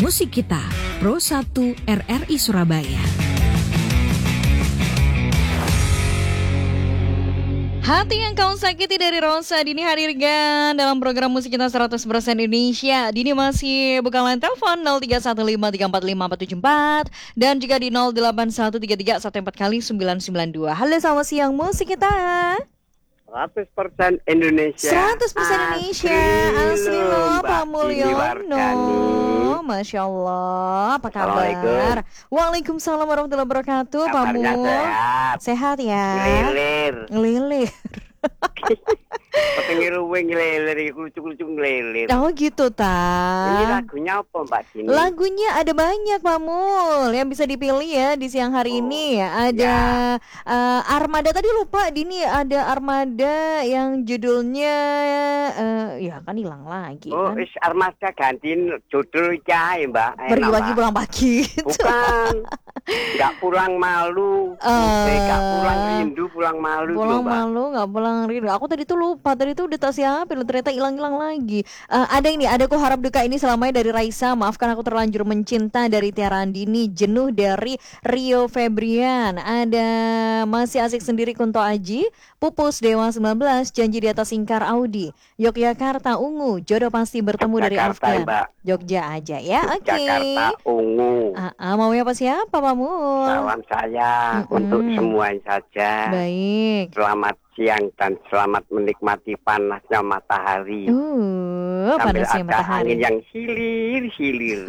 Musik Kita, Pro 1 RRI Surabaya. Hati yang kau sakiti dari Rosa Dini hadirkan dalam program Musik Kita 100% Indonesia. Dini masih buka line telepon 0315345474 dan juga di 0813314 kali 992. Halo, selamat siang Musik Kita. 100% Indonesia. 100% Indonesia. Asli loh Pak Mulyono. Masya Allah. Apa kabar? Waalaikumsalam warahmatullahi wabarakatuh. Pak Mul. Sehat ya. Ngelilir. Petengir uwe ngelilir, lucu-lucu ngelilir. Oh gitu ta. Ini lagunya apa Mbak Dini? Lagunya ada banyak Pak Mul yang bisa dipilih ya di siang hari ini ya. Ada Armada, tadi lupa Dini, ada Armada yang judulnya ya kan hilang lagi kan. Armada gantiin judul ya Mbak. Pergi pagi pulang pagi. Bukan. Gak pulang malu. Gak pulang rindu, pulang malu. Pulang malu, gak pulang rindu. Aku tadi tuh lupa, tadi tuh udah tak siapin, ternyata hilang-hilang lagi. Ada ini, ada Ku Harap Duka Ini Selamanya dari Raisa, Maafkan Aku Terlanjur Mencinta dari Tiara Andini, Jenuh dari Rio Febrian, ada Masih Asik Sendiri Kunto Aji, Pupus Dewa 19, Janji di Atas Ingkar Audi, Yogyakarta Ungu, Jodoh Pasti Bertemu dari Afgan. Jogja aja ya, oke. Jakarta Ungu. Maunya apa siapa Pak Mul? Salam saya untuk semuanya saja. Baik. Selamat siang dan selamat menikmati panasnya matahari. Panasnya matahari. Angin yang hilir-hilir.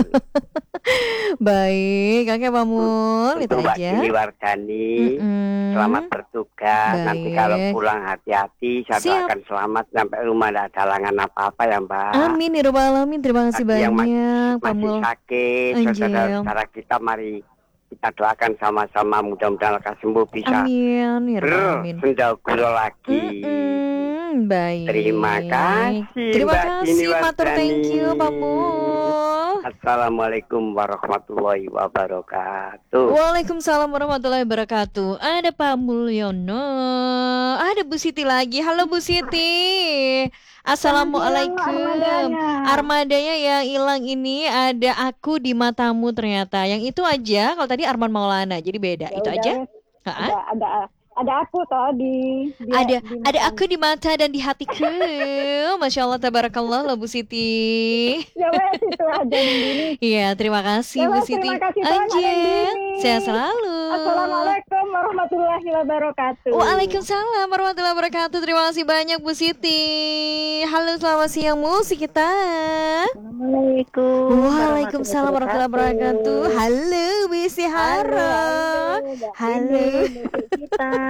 Baik, oke Pak Mul, itu Mbak aja. Dini Wardani, selamat bertugas. Baik. Nanti kalau pulang hati-hati, saya doakan selamat sampai rumah, tidak ada halangan apa-apa ya Mbak. Amin ya rabbal alamin. Terima kasih banyak Pak Mul. Masih sakit, saudara-saudara kita, mari kita doakan sama-sama, mudah-mudahan lekas sembuh, bisa bersendaguro lagi. Baik. Terima kasih. Terima kasih, matur thank you Pak Mul. Assalamualaikum warahmatullahi wabarakatuh. Waalaikumsalam warahmatullahi wabarakatuh. Ada Pak Mulyono, ada Bu Siti lagi. Halo Bu Siti. Assalamualaikum. Armadanya yang hilang ini ada Aku di Matamu ternyata. Yang itu aja. Kalau tadi Arman Maulana, jadi beda. Ya, itu aja. Ada aku toh di ada aku di mata dan di hatiku. Masya Allah, tabarakallah lah Bu Siti. Ya wes itu aja ini. Iya, terima kasih Bu Siti. Terima kasih banyak. Sehat selalu. Assalamualaikum warahmatullahi wabarakatuh. Waalaikumsalam warahmatullahi wabarakatuh. Terima kasih banyak Bu Siti. Halo, selamat siang Musik Kita. Assalamualaikum. Waalaikumsalam warahmatullahi wabarakatuh. Halo Bisi Haro. Halo. Kita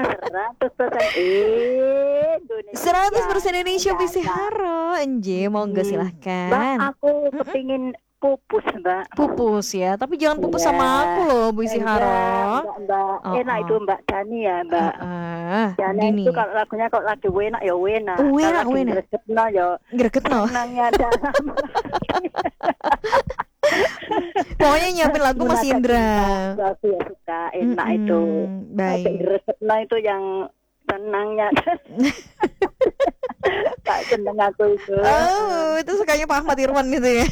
100% Indonesia Bisi Haro. Enje, monggo silahkan. Mbak, aku kepingin pupus Mbak. Pupus ya, tapi jangan pupus sama aku loh Bu Isi Haro. Mbak. Enak itu Mbak Dani ya Mbak. Dani itu kalau lagunya kalau lagi enak ya enak. Enak. Gregetno ya. Gregetno. Senangnya dalam. Pokoknya nyiapin lagu Mas Indra. Aku ya suka, enak itu. Baik. Gregetno itu yang senangnya. Tak seneng aku itu. Oh, itu sukanya Pak Ahmad Irwan gitu ya.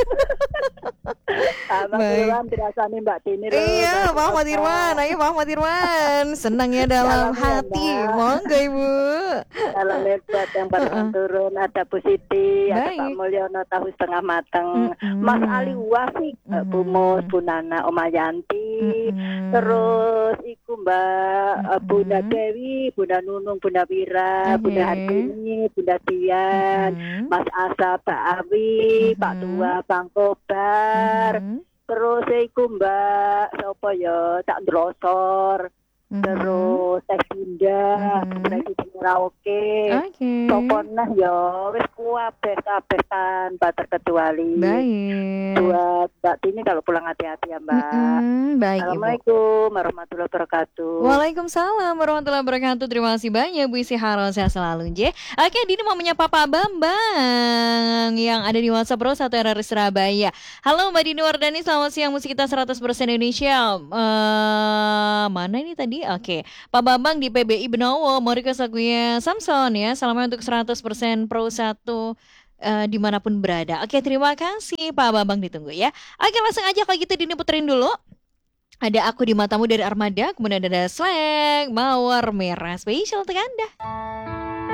Ahmad Irwan dirasani Mbak Dini. Iya, Pak Ahmad Irwan. Ayo Pak Ahmad Irwan. Senangnya dalam hati. Monggo Ibu. Dalam hebat yang paling turun ada Bu Siti, ada Pak Mulyono tahu setengah matang, Mas Ali Wasik, Bu Mus, Bu Nana, Oma Yanti, terus iku Mbak Bunda Dewi, Bunda Nunung, Bunda Wira, Bunda Hartini, Bunda Dian, Mas Asa, Pak Awi, Pak Tua, Bang Kobar, terus iku Mbak sapa ya, Tak Drosor, terus Teh Dinda, Presiden Merauke, pokoknya ya wis kabeh tanpa terkecuali. Baik. Buat Mbak Tini kalau pulang hati-hati ya Mbak. Baik Assalamualaikum warahmatullahi wabarakatuh. Waalaikumsalam warahmatullahi wabarakatuh. Terima kasih banyak Bu Isi Haro, sehat selalu J. Oke, Dini mau menyapa Pak Bambang yang ada di WhatsApp Pro 1 RRI Surabaya. Halo Mbak Dini Wardani, selamat siang Musik Kita 100% Indonesia. Mana ini tadi? Oke. Pak Bambang di PBI Benowo, mau request lagunya Samson ya. Salamnya untuk 100% Pro 1 dimanapun berada. Oke, terima kasih Pak Bambang, ditunggu ya. Oke, langsung aja kalau gitu Dini puterin dulu. Ada Aku di Matamu dari Armada, kemudian ada Slang Mawar Merah spesial untuk Anda.